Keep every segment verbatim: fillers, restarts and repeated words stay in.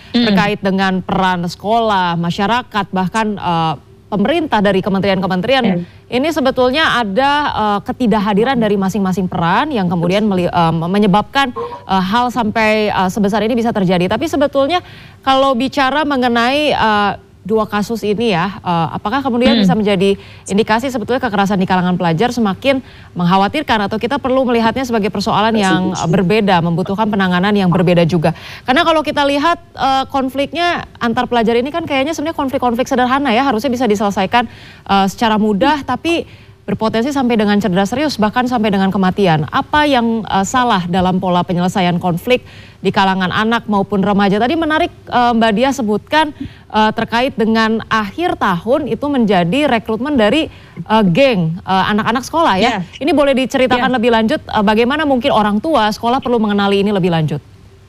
mm. terkait dengan peran sekolah, masyarakat, bahkan uh, pemerintah dari kementerian-kementerian. Mm. Ini sebetulnya ada uh, ketidakhadiran dari masing-masing peran yang kemudian meli, uh, menyebabkan uh, hal sampai uh, sebesar ini bisa terjadi. Tapi sebetulnya kalau bicara mengenai uh, dua kasus ini ya, uh, apakah kemudian hmm. bisa menjadi indikasi sebetulnya kekerasan di kalangan pelajar semakin mengkhawatirkan atau kita perlu melihatnya sebagai persoalan yang uh, berbeda, membutuhkan penanganan yang berbeda juga. Karena kalau kita lihat uh, konfliknya antar pelajar ini kan kayaknya sebenarnya konflik-konflik sederhana ya, harusnya bisa diselesaikan uh, secara mudah, tapi berpotensi sampai dengan cedera serius, bahkan sampai dengan kematian. Apa yang uh, salah dalam pola penyelesaian konflik di kalangan anak maupun remaja? Tadi menarik uh, Mbak Dia sebutkan uh, terkait dengan akhir tahun itu menjadi rekrutmen dari uh, geng uh, anak-anak sekolah ya. Yeah. Ini boleh diceritakan yeah. lebih lanjut uh, bagaimana mungkin orang tua sekolah perlu mengenali ini lebih lanjut?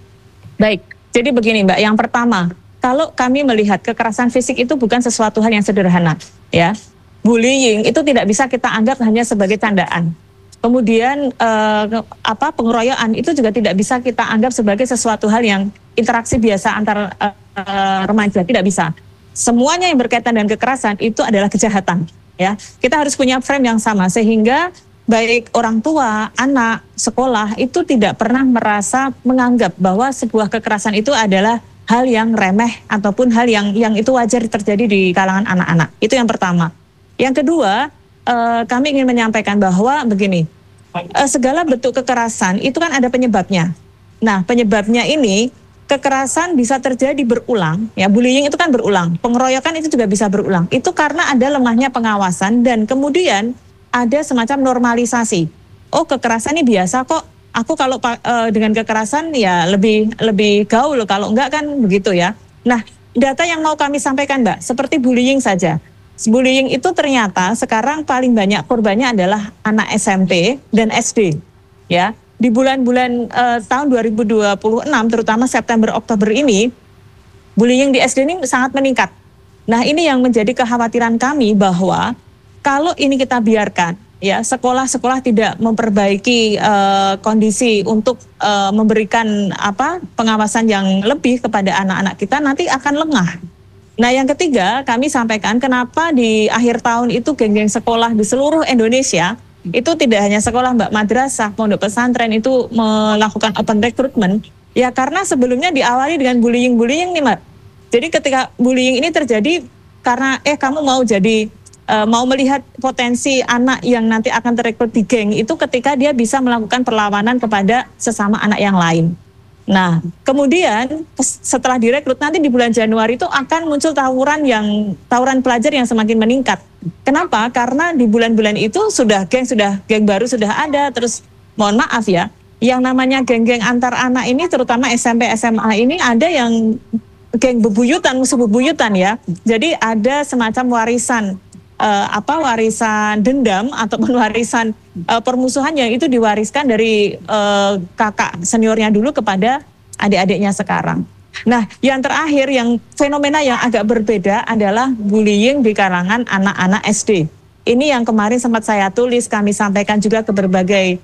Baik, jadi begini Mbak, yang pertama, kalau kami melihat kekerasan fisik itu bukan sesuatu hal yang sederhana ya. Bullying itu tidak bisa kita anggap hanya sebagai candaan. Kemudian eh, apa pengeroyokan itu juga tidak bisa kita anggap sebagai sesuatu hal yang interaksi biasa antar eh, remaja, tidak bisa. Semuanya yang berkaitan dengan kekerasan itu adalah kejahatan, ya. Kita harus punya frame yang sama sehingga baik orang tua, anak, sekolah itu tidak pernah merasa menganggap bahwa sebuah kekerasan itu adalah hal yang remeh ataupun hal yang yang itu wajar terjadi di kalangan anak-anak. Itu yang pertama. Yang kedua, eh, kami ingin menyampaikan bahwa begini, eh, segala bentuk kekerasan itu kan ada penyebabnya. Nah, penyebabnya ini kekerasan bisa terjadi berulang, ya bullying itu kan berulang, pengeroyokan itu juga bisa berulang. Itu karena ada lemahnya pengawasan dan kemudian ada semacam normalisasi. Oh, kekerasan ini biasa kok. Aku kalau eh, dengan kekerasan ya lebih lebih gaul, kalau enggak kan begitu ya. Nah, data yang mau kami sampaikan Mbak, seperti bullying saja. Bullying itu ternyata sekarang paling banyak korbannya adalah anak S M P dan S D. Ya, di bulan-bulan uh, tahun dua ribu dua puluh enam, terutama September Oktober ini, bullying di S D ini sangat meningkat. Nah, ini yang menjadi kekhawatiran kami bahwa kalau ini kita biarkan, ya sekolah-sekolah tidak memperbaiki uh, kondisi untuk uh, memberikan apa pengawasan yang lebih kepada anak-anak kita, nanti akan lengah. Nah, yang ketiga, kami sampaikan kenapa di akhir tahun itu geng-geng sekolah di seluruh Indonesia, itu tidak hanya sekolah Mbak, madrasah, pondok pesantren itu melakukan open recruitment, ya karena sebelumnya diawali dengan bullying-bullying nih Mbak. Jadi ketika bullying ini terjadi karena eh kamu mau jadi, uh, mau melihat potensi anak yang nanti akan terekrut di geng, itu ketika dia bisa melakukan perlawanan kepada sesama anak yang lain. Nah, kemudian setelah direkrut nanti di bulan Januari itu akan muncul tawuran yang tawuran pelajar yang semakin meningkat. Kenapa? Karena di bulan-bulan itu sudah geng sudah geng baru sudah ada. Terus mohon maaf ya, yang namanya geng-geng antar anak ini terutama S M P S M A ini ada yang geng bebuyutan, musuh bebuyutan ya. Jadi ada semacam warisan uh, apa warisan dendam ataupun warisan uh, permusuhan yang itu diwariskan dari uh, kakak seniornya dulu kepada adik-adiknya sekarang. Nah, yang terakhir yang fenomena yang agak berbeda adalah bullying di kalangan anak-anak S D. Ini yang kemarin sempat saya tulis, kami sampaikan juga ke berbagai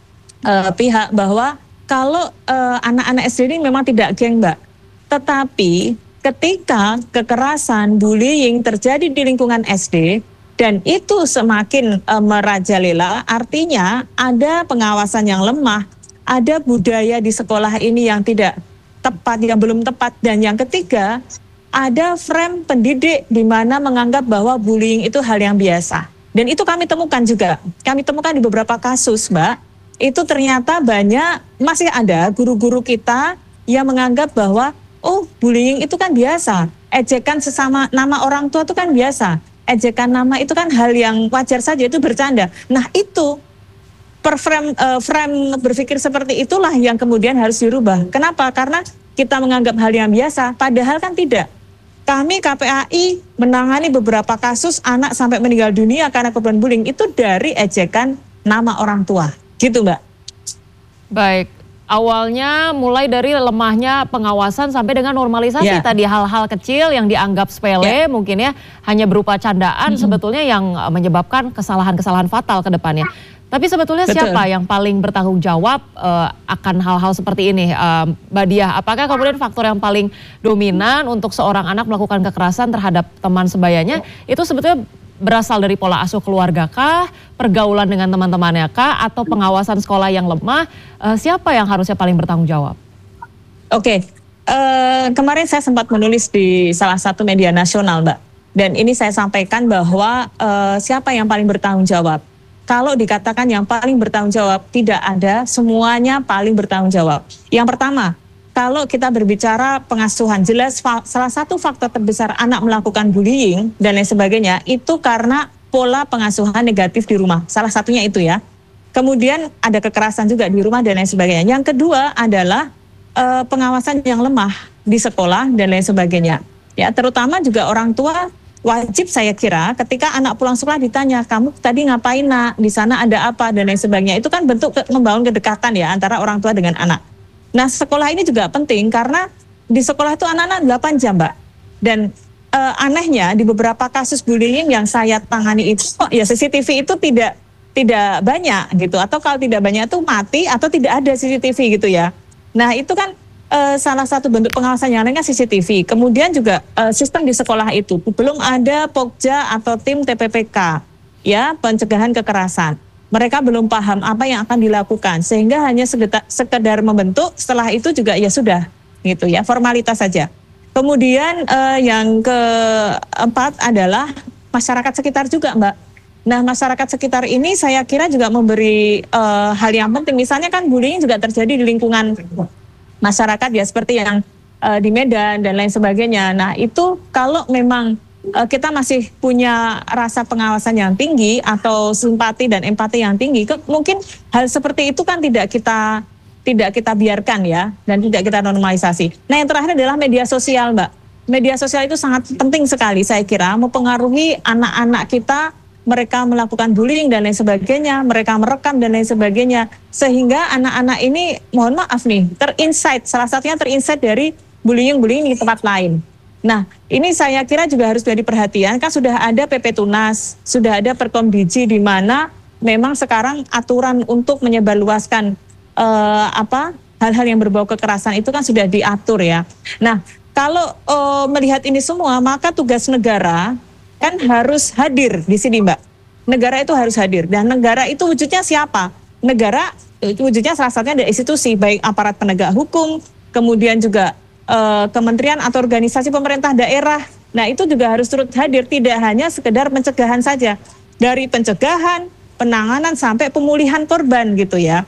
uh, pihak bahwa kalau uh, anak-anak S D ini memang tidak geng Mbak, tetapi ketika kekerasan, bullying terjadi di lingkungan S D dan itu semakin e, merajalela, artinya ada pengawasan yang lemah, ada budaya di sekolah ini yang tidak tepat, yang belum tepat, dan yang ketiga ada frame pendidik di mana menganggap bahwa bullying itu hal yang biasa. Dan itu kami temukan juga, kami temukan di beberapa kasus Mbak, itu ternyata banyak, masih ada guru-guru kita yang menganggap bahwa oh, bullying itu kan biasa. Ejekan sesama nama orang tua itu kan biasa. Ejekan nama itu kan hal yang wajar saja, itu bercanda. Nah, itu per frame, uh, frame berpikir seperti itulah yang kemudian harus dirubah. Kenapa? Karena kita menganggap hal yang biasa, padahal kan tidak. Kami K P A I menangani beberapa kasus anak sampai meninggal dunia karena korban bullying itu dari ejekan nama orang tua. Gitu, Mbak. Baik. Awalnya mulai dari lemahnya pengawasan sampai dengan normalisasi yeah. tadi hal-hal kecil yang dianggap sepele yeah. mungkin ya hanya berupa candaan mm-hmm. sebetulnya yang menyebabkan kesalahan-kesalahan fatal ke depannya. Tapi sebetulnya Betul. siapa yang paling bertanggung jawab uh, akan hal-hal seperti ini, uh, Mbak Diah? Apakah kemudian faktor yang paling dominan untuk seorang anak melakukan kekerasan terhadap teman sebayanya itu sebetulnya berasal dari pola asuh keluarga kah, pergaulan dengan teman-temannya kah, atau pengawasan sekolah yang lemah? Uh, siapa yang harusnya paling bertanggung jawab? Oke, uh, kemarin saya sempat menulis di salah satu media nasional, Mbak. Dan ini saya sampaikan bahwa uh, siapa yang paling bertanggung jawab? Kalau dikatakan yang paling bertanggung jawab, tidak ada, semuanya paling bertanggung jawab. Yang pertama, kalau kita berbicara pengasuhan, jelas salah satu faktor terbesar anak melakukan bullying dan lain sebagainya, itu karena pola pengasuhan negatif di rumah. Salah satunya itu ya. Kemudian ada kekerasan juga di rumah dan lain sebagainya. Yang kedua adalah uh, pengawasan yang lemah di sekolah dan lain sebagainya. Ya, terutama juga orang tua. Wajib saya kira ketika anak pulang sekolah ditanya, kamu tadi ngapain nak, di sana ada apa dan lain sebagainya. Itu kan bentuk ke, membangun kedekatan ya antara orang tua dengan anak. Nah sekolah ini juga penting karena di sekolah itu anak-anak delapan jam Mbak. Dan uh, anehnya di beberapa kasus bullying yang saya tangani itu ya C C T V itu tidak tidak banyak gitu. Atau kalau tidak banyak itu mati atau tidak ada C C T V gitu ya. Nah itu kan Uh, salah satu bentuk pengawasan yang lain kan C C T V. Kemudian juga uh, sistem di sekolah itu belum ada Pokja atau tim T P P K, ya pencegahan kekerasan. Mereka belum paham apa yang akan dilakukan, sehingga hanya sekedar, sekedar membentuk. Setelah itu juga ya sudah, gitu ya formalitas saja. Kemudian uh, yang keempat adalah masyarakat sekitar juga, Mbak. Nah masyarakat sekitar ini saya kira juga memberi uh, hal yang penting. Misalnya kan bullying juga terjadi di lingkungan masyarakat ya seperti yang uh, di Medan dan lain sebagainya. Nah itu kalau memang uh, kita masih punya rasa pengawasan yang tinggi atau simpati dan empati yang tinggi, ke, mungkin hal seperti itu kan tidak kita tidak kita biarkan ya dan tidak kita normalisasi. Nah yang terakhir adalah media sosial, Mbak. Media sosial itu sangat penting sekali saya kira mempengaruhi anak-anak kita. Mereka melakukan bullying dan lain sebagainya, mereka merekam dan lain sebagainya, sehingga anak-anak ini, mohon maaf nih, terinsight, salah satunya terinsight dari bullying-bullying di tempat lain. Nah, ini saya kira juga harus jadi perhatian, kan sudah ada P P Tunas, sudah ada Perkomdigi di mana memang sekarang aturan untuk menyebarluaskan eh, apa hal-hal yang berbau kekerasan itu kan sudah diatur ya. Nah, kalau eh, melihat ini semua, maka tugas negara kan harus hadir di sini Mbak. Negara itu harus hadir dan negara itu wujudnya siapa? Negara itu wujudnya salah satunya dari institusi baik aparat penegak hukum, kemudian juga eh, kementerian atau organisasi pemerintah daerah. Nah itu juga harus turut hadir, tidak hanya sekedar pencegahan saja. Dari pencegahan, penanganan sampai pemulihan korban gitu ya.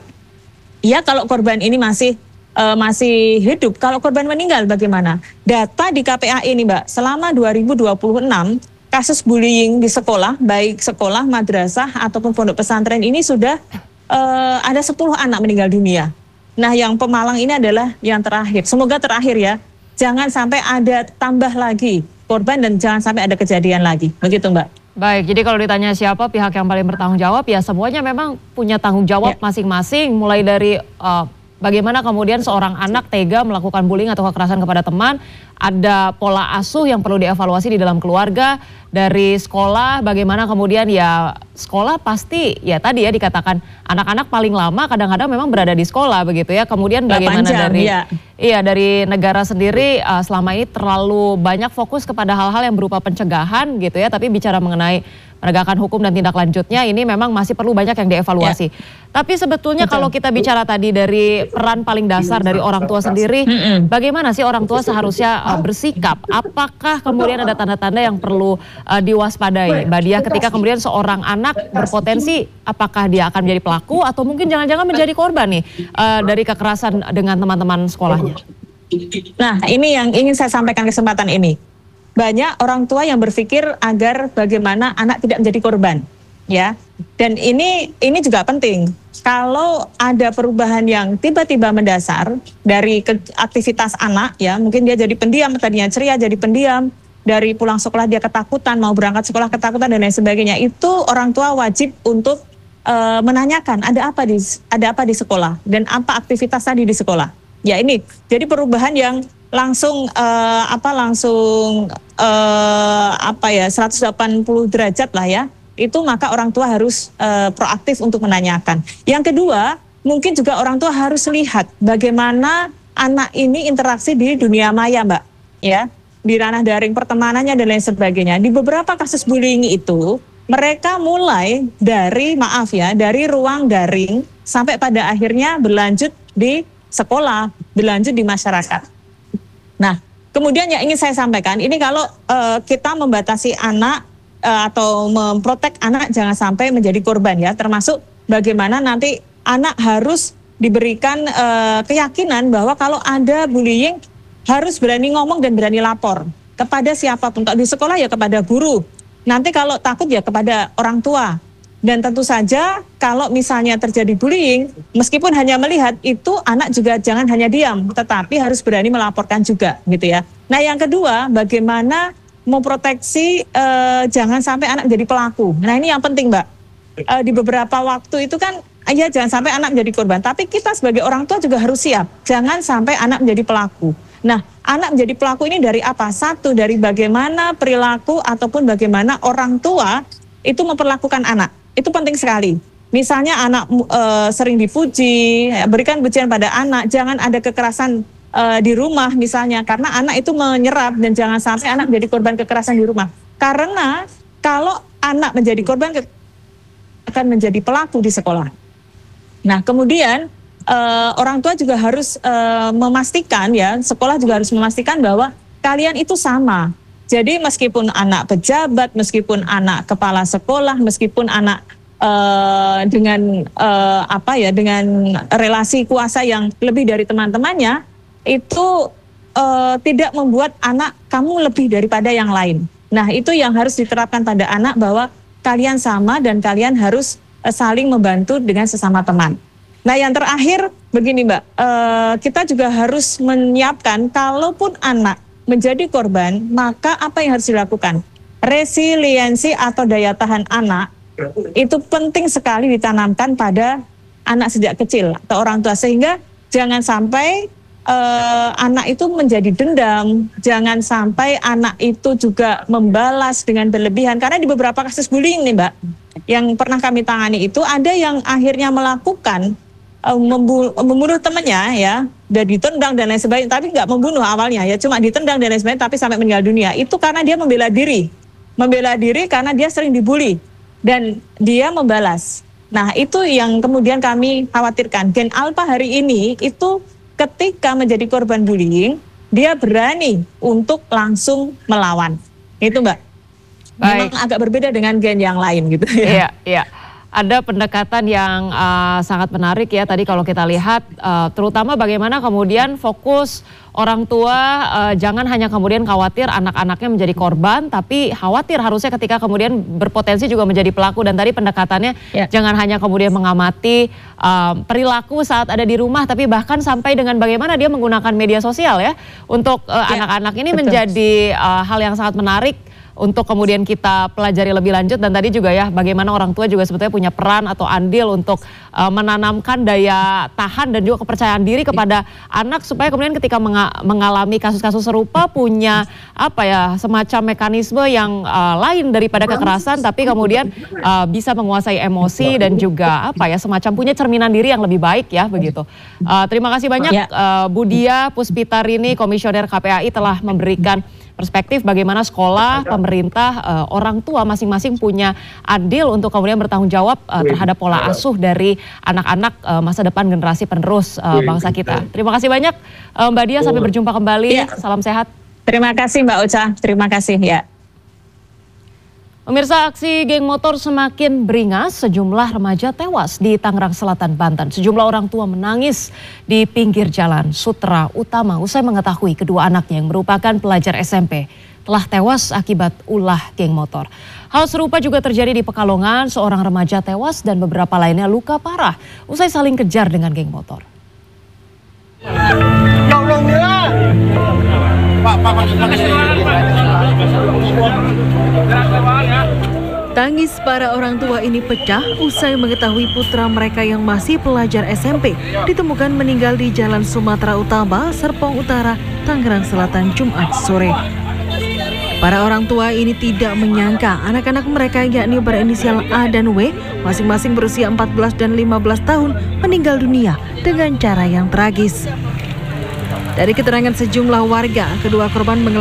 Ya kalau korban ini masih uh, masih hidup, kalau korban meninggal bagaimana? Data di K P A I ini Mbak, selama dua ribu dua puluh enam kasus bullying di sekolah, baik sekolah, madrasah, ataupun pondok pesantren ini sudah uh, ada sepuluh anak meninggal dunia. Nah yang Pemalang ini adalah yang terakhir, semoga terakhir ya. Jangan sampai ada tambah lagi korban dan jangan sampai ada kejadian lagi, begitu Mbak. Baik, jadi kalau ditanya siapa pihak yang paling bertanggung jawab, ya semuanya memang punya tanggung jawab masing-masing, ya. Mulai dari uh, bagaimana kemudian seorang anak tega melakukan bullying atau kekerasan kepada teman, ada pola asuh yang perlu dievaluasi di dalam keluarga, dari sekolah, bagaimana kemudian ya sekolah pasti ya tadi ya dikatakan anak-anak paling lama kadang-kadang memang berada di sekolah begitu ya, kemudian bagaimana jam, dari ya. Iya dari negara sendiri uh, selama ini terlalu banyak fokus kepada hal-hal yang berupa pencegahan gitu ya, tapi bicara mengenai penegakan hukum dan tindak lanjutnya ini memang masih perlu banyak yang dievaluasi. Ya. Tapi sebetulnya Betul. Kalau kita bicara tadi dari peran paling dasar dari orang tua sendiri, mm-mm. bagaimana sih orang tua seharusnya uh, bersikap? Apakah kemudian ada tanda-tanda yang perlu uh, diwaspadai, Mbak Diah, ketika kemudian seorang anak berpotensi apakah dia akan menjadi pelaku atau mungkin jangan-jangan menjadi korban nih uh, dari kekerasan dengan teman-teman sekolahnya? Nah, ini yang ingin saya sampaikan kesempatan ini. Banyak orang tua yang berpikir agar bagaimana anak tidak menjadi korban, ya. Dan ini ini juga penting. Kalau ada perubahan yang tiba-tiba mendasar dari ke, aktivitas anak, ya, mungkin dia jadi pendiam, tadinya ceria jadi pendiam, dari pulang sekolah dia ketakutan, mau berangkat sekolah ketakutan dan lain sebagainya. Itu orang tua wajib untuk uh, menanyakan ada apa di ada apa di sekolah dan apa aktivitas tadi di sekolah. Ya ini, jadi perubahan yang langsung uh, apa langsung uh, apa ya seratus delapan puluh derajat lah ya, itu maka orang tua harus uh, proaktif untuk menanyakan. Yang kedua, mungkin juga orang tua harus lihat bagaimana anak ini interaksi di dunia maya, Mbak, ya, di ranah daring pertemanannya dan lain sebagainya. Di beberapa kasus bullying itu, mereka mulai dari, maaf ya, dari ruang daring sampai pada akhirnya berlanjut di sekolah, berlanjut di masyarakat. Nah, kemudian yang ingin saya sampaikan, ini kalau uh, kita membatasi anak uh, atau memprotek anak jangan sampai menjadi korban ya, termasuk bagaimana nanti anak harus diberikan uh, keyakinan bahwa kalau ada bullying harus berani ngomong dan berani lapor kepada siapapun. Kalau di sekolah ya kepada guru, nanti kalau takut ya kepada orang tua. Dan tentu saja kalau misalnya terjadi bullying, meskipun hanya melihat itu, anak juga jangan hanya diam, tetapi harus berani melaporkan juga gitu ya. Nah yang kedua, bagaimana memproteksi eh, jangan sampai anak menjadi pelaku. Nah ini yang penting, Mbak. Eh, di beberapa waktu itu kan, ya jangan sampai anak menjadi korban, tapi kita sebagai orang tua juga harus siap, jangan sampai anak menjadi pelaku. Nah, anak menjadi pelaku ini dari apa? Satu, dari bagaimana perilaku ataupun bagaimana orang tua itu memperlakukan anak. Itu penting sekali. Misalnya anak e, sering dipuji, ya, berikan pujian pada anak, jangan ada kekerasan e, di rumah misalnya, karena anak itu menyerap dan jangan sampai anak menjadi korban kekerasan di rumah. Karena kalau anak menjadi korban akan menjadi pelaku di sekolah. Nah, kemudian Uh, orang tua juga harus uh, memastikan ya, sekolah juga harus memastikan bahwa kalian itu sama. Jadi meskipun anak pejabat, meskipun anak kepala sekolah, meskipun anak uh, dengan uh, apa ya, dengan relasi kuasa yang lebih dari teman-temannya, itu uh, tidak membuat anak kamu lebih daripada yang lain. Nah itu yang harus diterapkan pada anak, bahwa kalian sama dan kalian harus uh, saling membantu dengan sesama teman. Nah yang terakhir begini Mbak, uh, kita juga harus menyiapkan kalaupun anak menjadi korban, maka apa yang harus dilakukan? Resiliensi atau daya tahan anak itu penting sekali ditanamkan pada anak sejak kecil atau orang tua, sehingga jangan sampai uh, anak itu menjadi dendam, jangan sampai anak itu juga membalas dengan berlebihan. Karena di beberapa kasus bullying nih Mbak, yang pernah kami tangani itu ada yang akhirnya melakukan membunuh temannya ya, dan ditendang dan lain sebagainya, tapi nggak membunuh awalnya ya, cuma ditendang dan lain sebagainya, tapi sampai meninggal dunia. Itu karena dia membela diri, membela diri karena dia sering dibully dan dia membalas. Nah itu yang kemudian kami khawatirkan. Gen Alpha hari ini itu ketika menjadi korban bullying, dia berani untuk langsung melawan. Itu Mbak. Baik. Memang agak berbeda dengan gen yang lain gitu ya. Iya, iya. Ada pendekatan yang uh, sangat menarik ya tadi kalau kita lihat, uh, terutama bagaimana kemudian fokus orang tua uh, jangan hanya kemudian khawatir anak-anaknya menjadi korban, tapi khawatir harusnya ketika kemudian berpotensi juga menjadi pelaku. Dan tadi pendekatannya ya, jangan hanya kemudian mengamati uh, perilaku saat ada di rumah, tapi bahkan sampai dengan bagaimana dia menggunakan media sosial ya untuk uh, ya, anak-anak ini betul. Menjadi uh, hal yang sangat menarik untuk kemudian kita pelajari lebih lanjut. Dan tadi juga ya bagaimana orang tua juga sebetulnya punya peran atau andil untuk uh, menanamkan daya tahan dan juga kepercayaan diri kepada anak, supaya kemudian ketika menga mengalami kasus-kasus serupa punya apa ya, semacam mekanisme yang uh, lain daripada kekerasan, tapi kemudian uh, bisa menguasai emosi dan juga apa ya, semacam punya cerminan diri yang lebih baik ya begitu. Uh, terima kasih banyak uh, Bu Dia Puspitarini, Komisioner K P A I, telah memberikan perspektif bagaimana sekolah, pemerintah, uh, orang tua masing-masing punya andil untuk kemudian bertanggung jawab uh, terhadap pola asuh dari anak-anak uh, masa depan generasi penerus uh, bangsa kita. Terima kasih banyak uh, Mbak Dia, sampai berjumpa kembali. Ya. Salam sehat. Terima kasih Mbak Uca, terima kasih ya. Pemirsa, aksi geng motor semakin beringas, sejumlah remaja tewas di Tangerang Selatan, Banten. Sejumlah orang tua menangis di pinggir jalan Sutra Utama usai mengetahui kedua anaknya yang merupakan pelajar S M P telah tewas akibat ulah geng motor. Hal serupa juga terjadi di Pekalongan, seorang remaja tewas dan beberapa lainnya luka parah usai saling kejar dengan geng motor. Tangis para orang tua ini pecah usai mengetahui putra mereka yang masih pelajar S M P ditemukan meninggal di Jalan Sumatera Utama, Serpong Utara, Tangerang Selatan, Jumat sore. Para orang tua ini tidak menyangka anak-anak mereka yakni berinisial A dan W masing-masing berusia empat belas dan lima belas tahun meninggal dunia dengan cara yang tragis. Dari keterangan sejumlah warga, kedua korban mengalami